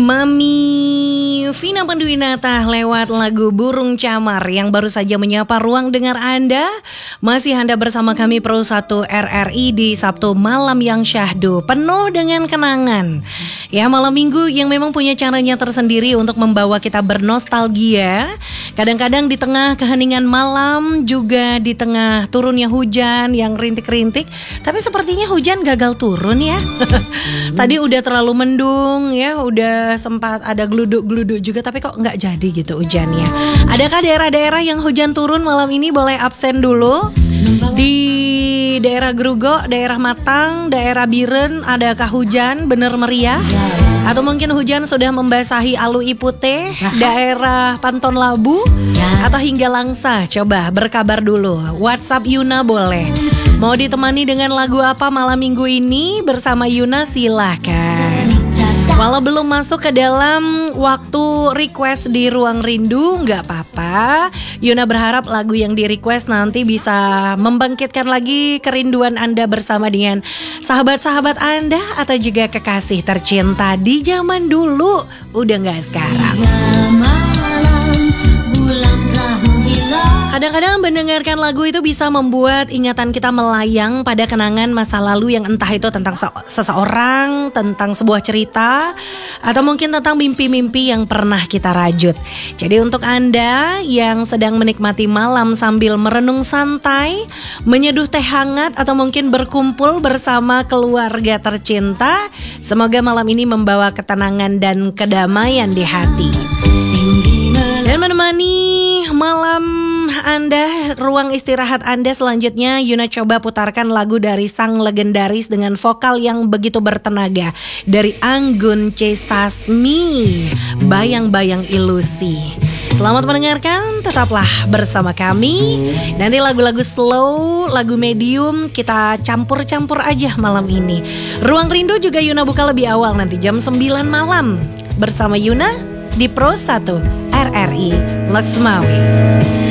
Mami Vina Panduwinata lewat lagu Burung Camar yang baru saja menyapa ruang dengar Anda. Masih Anda bersama kami Pro 1 RRI di Sabtu malam yang syahdu, penuh dengan kenangan. Ya, malam minggu yang memang punya caranya tersendiri untuk membawa kita bernostalgia. Kadang-kadang di tengah keheningan malam, juga di tengah turunnya hujan yang rintik-rintik. Tapi sepertinya hujan gagal turun ya. Tadi udah terlalu mendung ya, udah sempat ada geluduk-geluduk juga, tapi kok nggak jadi gitu hujannya. Adakah daerah-daerah yang hujan turun malam ini? Boleh absen dulu. Di daerah Grugok, daerah Matang, daerah Biren, adakah hujan bener meriah? Atau mungkin hujan sudah membasahi Alu Ipute, daerah Panton Labu, atau hingga Langsa? Coba berkabar dulu. WhatsApp Yuna boleh. Mau ditemani dengan lagu apa malam minggu ini bersama Yuna? Silahkan. Walau belum masuk ke dalam waktu request di Ruang Rindu, nggak apa-apa. Yuna berharap lagu yang di request nanti bisa membangkitkan lagi kerinduan Anda bersama dengan sahabat-sahabat Anda atau juga kekasih tercinta di zaman dulu. Udah nggak sekarang. Kadang-kadang mendengarkan lagu itu bisa membuat ingatan kita melayang pada kenangan masa lalu yang entah itu tentang seseorang, tentang sebuah cerita, atau mungkin tentang mimpi-mimpi yang pernah kita rajut. Jadi untuk Anda yang sedang menikmati malam sambil merenung santai, menyeduh teh hangat, atau mungkin berkumpul bersama keluarga tercinta, semoga malam ini membawa ketenangan dan kedamaian di hati. Dan menemani malam Anda, ruang istirahat Anda selanjutnya, Yuna coba putarkan lagu dari sang legendaris dengan vokal yang begitu bertenaga, dari Anggun C. Sasmi, Bayang-Bayang Ilusi. Selamat mendengarkan, tetaplah bersama kami. Nanti lagu-lagu slow, lagu medium kita campur-campur aja malam ini. Ruang Rindu juga Yuna buka lebih awal nanti jam 9 malam bersama Yuna di Pro 1 RRI Loksmawe.